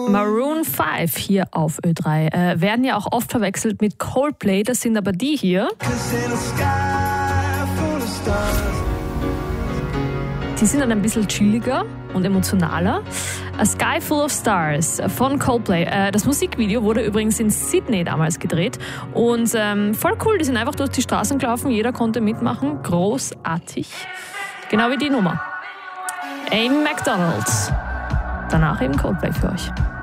Maroon 5 hier auf Ö3 werden ja auch oft verwechselt mit Coldplay, das sind aber die hier. Die sind dann ein bisschen chilliger und emotionaler. A Sky Full of Stars von Coldplay. Das Musikvideo wurde übrigens in Sydney damals gedreht und voll cool, die sind einfach durch die Straßen gelaufen, jeder konnte mitmachen, großartig. Genau wie die Nummer. Amy McDonald. Danach eben Coldplay für euch.